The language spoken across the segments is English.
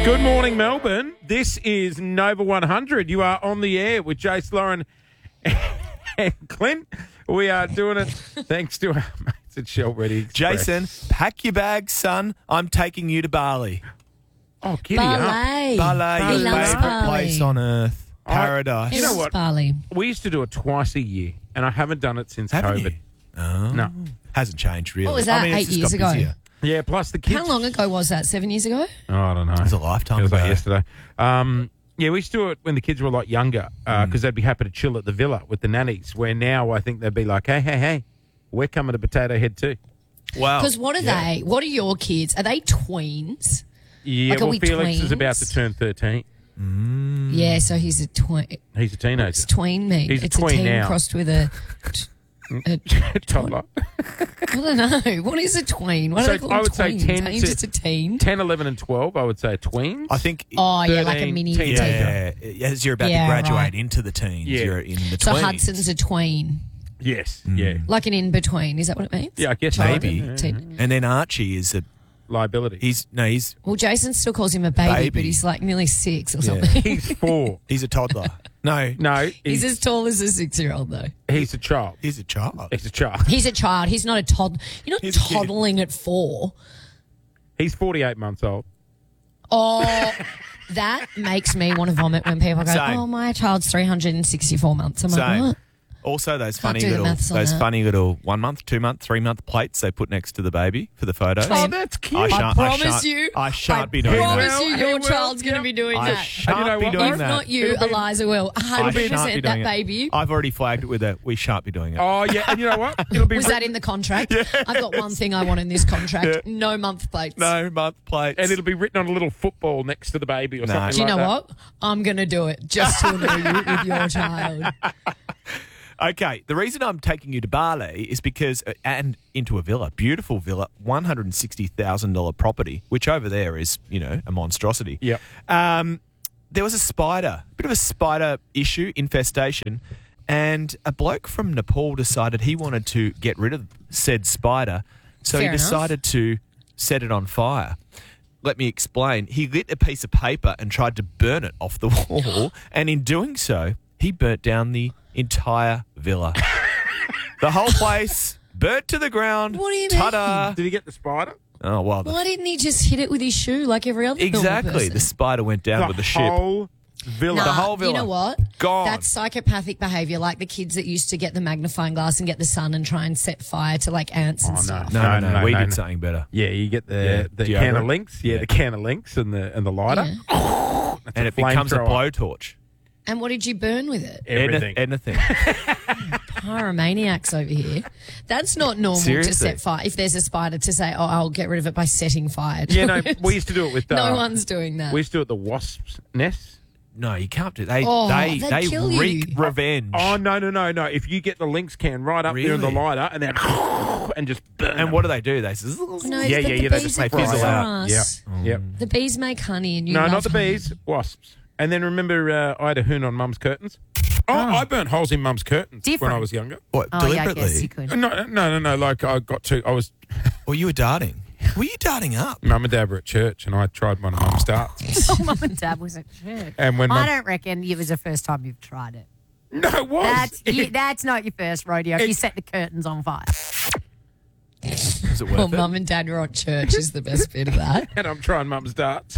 Good morning, Melbourne. This is Nova 100. You are on the air with Jace, Lauren and Clint. We are doing it thanks to our mates at Shell Ready Express. Jason, pack your bags, son. I'm taking you to Bali. Oh, giddy up. Bali, He your loves favourite Bali. place on earth. Paradise. You know what? Bali. We used to do it twice a year, and I haven't done it since Haven't COVID. you? Oh. No. Hasn't changed, really. What was that, I mean, it's 8 just years got ago? busier. Yeah, plus the kids. How long ago was that? 7 years ago? Oh, I don't know. It was a lifetime Feels like ago. yesterday. Yeah, we used to do it when the kids were a lot younger because they'd be happy to chill at the villa with the nannies, where now I think they'd be like, hey, we're coming to Potato Head too. Wow. Because what are they? What are your kids? Are they tweens? Yeah, Like, are well, we Felix is tweens? about to turn 13. Yeah, so he's a tween. He's a teenager. What's tween mean? He's a It's tween a teen now. crossed with a Toddler. I don't know. What is a tween? What So do they call I them, would say tweens? 10 Ain't to- just a teen. 10, 11 and 12, I would say tweens. I think Oh, yeah, like a 13, mini teen. teen. yeah, as you're about Yeah, to graduate right. into the teens, Yeah. you're in the So 20s. Hudson's a tween. Yes, yeah. Like an in-between. Is that what it means? Yeah, I guess Child maybe. and teen. And then Archie is a Liability. he's Well, Jason still calls him a baby, Baby. but he's like nearly 6 or Yeah. something. He's 4. he's a toddler. No, No, He's as tall as a 6-year-old, though. he's a child. he's a child. He's a child. He's a child. He's not a toddler. You're not He's a kid. toddling at 4. He's 48 months old. Oh, that makes me want to vomit when people go, Same. oh, my child's 364 months. I'm like, Same. what? Also, those Can't funny do the little, maths on those that. funny little 1 month, 2 month, 3 month plates they put next to the baby for the photos. Twin. Oh, that's cute. I promise you. I shan't be doing promise that. you He your will, child's going to yeah. be doing I that. And you shan't know be what? doing If that. not you, It'll be- Eliza will. I 100% shan't be that doing baby. it. I've already flagged it with a. We shan't be doing it. Oh, yeah. And you know what? It'll be Was that in the contract? I've got one thing I want in this contract. No month plates. No month plates. and it'll be written on a little football next to the baby or No. something Do you like know that. what? I'm going to do it just to annoy you with your child. Okay, the reason I'm taking you to Bali is because, and into a villa, beautiful villa, $160,000 property, which over there is, a monstrosity. Yep. There was a bit of a spider issue, infestation, and a bloke from Nepal decided he wanted to get rid of said spider, so Fair he decided to set it on fire. Let me explain. He lit a piece of paper and tried to burn it off the wall, and in doing so, he burnt down the entire villa. The whole place burnt to the ground. What do you Ta-da. Did he get the spider? Oh, well, Why didn't he just hit it with his shoe like every other normal exactly. person? The spider went down with the ship. whole villa. Nah, the whole villa. You know what? Gone. That's psychopathic behaviour, like the kids that used to get the magnifying glass and get the sun and try and set fire to like ants and Oh, no. stuff. No, we no, did no. something better. Yeah, you get Yeah, the can of deodorant. links. Yeah, Yeah. the can of links and the lighter. Yeah. That's And a it becomes a flamethrower. blowtorch. And what did you burn with it? Everything. Anything. Pyromaniacs over here. That's not normal to Seriously. set fire. If there's a spider, to say, oh, I'll get rid of it by setting fire. to Yeah, no, it. we used to do it with... No one's doing that. We used to do it at the wasps' nests. No, you can't do that. Oh, They they'd kill you. wreak revenge. Oh, no. If you get the links can right up there in the Really? lighter and then... and just burn And them. what do they do? They say, No, Yeah, the they bees just are make good fizzle for out. us. Yep. The bees make honey and you No, love not the honey. bees, wasps. And then remember I had a hoon on Mum's curtains? Oh, I burnt holes in Mum's curtains when Different. I was younger. What, Oh, yeah, I deliberately? guess you could. No. Like I got to... I was... Or you were darting? Were you darting up? Mum and Dad were at church and I tried one of Mum's darts. Oh, Mum and Dad was at church. And when I Mum... don't reckon it was the first time you've tried it. No, it was. That's not your first rodeo. If you set the curtains on fire. Was it worth Well, it? Mum and Dad were at church is the best bit of that. And I'm trying Mum's darts.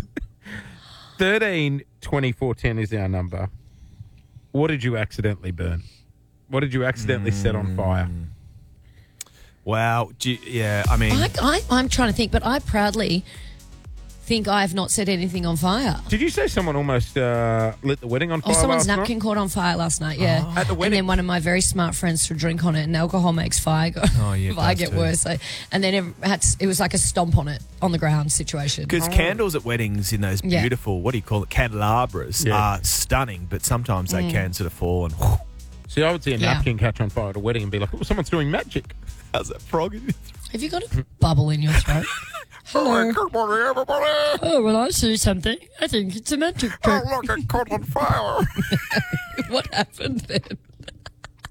13 24 10 is our number. What did you accidentally burn? What did you accidentally set on fire? Wow. I mean... I'm trying to think, but I proudly think I have not set anything on fire. Did you say someone almost lit the wedding on fire? Oh, someone's last napkin night? caught on fire last night, yeah. At the And wedding? then one of my very smart friends threw a drink on it, and alcohol makes fire go. Oh, yeah, it fire does get too. worse. And then it was like a stomp on it on the ground situation. Because candles at weddings in those Yeah. beautiful, what do you call it, candelabras Yeah. are stunning, but sometimes they can sort of fall and... See, I would see a Yeah. napkin catch on fire at a wedding and be like, oh, someone's doing magic. How's that frog? Have you got a bubble in your throat? Hello. Good morning, everybody. Oh, well, I see something. I think it's a magic trick. Oh, look, it caught on fire. What happened then?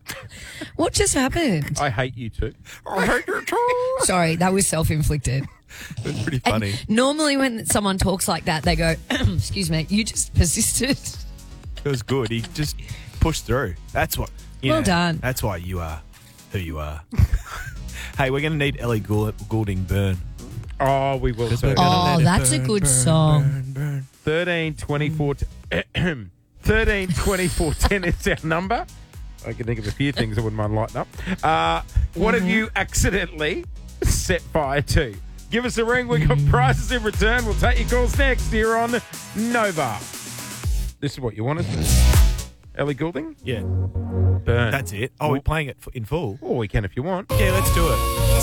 What just happened? I hate you too. I hate you too. Sorry, that was self-inflicted. It was pretty funny. Normally, when someone talks like that, they go, "Excuse me, you just persisted." It was good. He just pushed through. That's what. Well done. That's why you are who you are. Hey, we're going to need Ellie Goulding Burn. Oh, we will. We're gonna Oh, let it that's a burn, good burn, song. burn, burn. 13 24 13 24 10 is our number. I can think of a few things I wouldn't mind lighting up. What have you accidentally set fire to? Give us a ring. We got prizes in return. We'll take your calls next here on Nova. This is what you want us to do. Ellie Goulding? Yeah, Burn. that's it. Oh, we're playing it in full? Or we can if you want. Yeah, let's do it.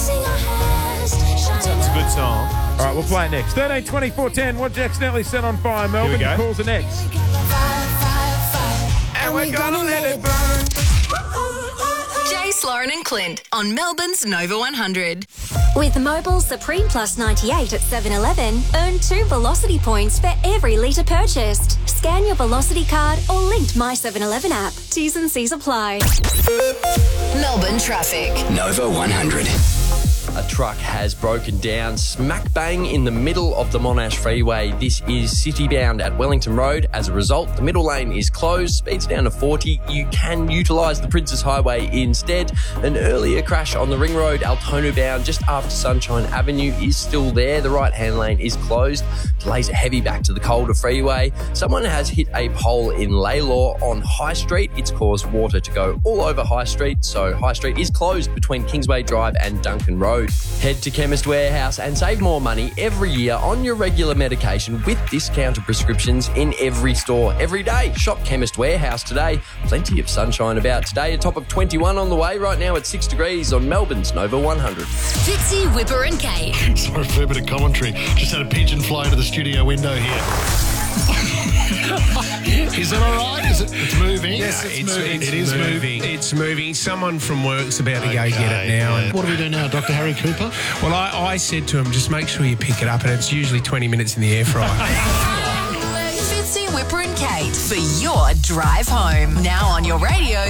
That's a good song. All right, we'll play it next. 13 24 10. What you accidentally set on fire, Melbourne? Here we go. Calls are next. And we're going to let it burn. Jace, Lauren and Clint on Melbourne's Nova 100. With Mobil Supreme Plus 98 at 7-Eleven, earn 2 Velocity points for every litre purchased. Scan your Velocity card or linked My 7-Eleven app. T's and C's apply. Melbourne traffic. Nova 100. A truck has broken down smack bang in the middle of the Monash Freeway. This is city-bound at Wellington Road. As a result, the middle lane is closed. Speed's down to 40. You can utilise the Princess Highway instead. An earlier crash on the Ring Road, Altona bound, just after Sunshine Avenue is still there. The right-hand lane is closed. Delays are heavy back to the Calder Freeway. Someone has hit a pole in Laylaw on High Street. It's caused water to go all over High Street, so High Street is closed between Kingsway Drive and Duncan Road. Head to Chemist Warehouse and save more money every year on your regular medication with discounted prescriptions in every store, every day. Shop Chemist Warehouse today. Plenty of sunshine about today. A top of 21 on the way. Right now at 6 degrees on Melbourne's Nova 100. Fitzy, Whipper and Kate. Sorry, a fair bit of commentary. Just had a pigeon fly into the studio window here. Is it all right? It's moving? Yes, it's moving. It is moving. It's moving. Someone from work's about to go get it now. And what do we do now, Dr. Harry Cooper? Well, I said to him, just make sure you pick it up, and it's usually 20 minutes in the air fryer. Fitzy, Whipper and Kate for your drive home. Now on your radio.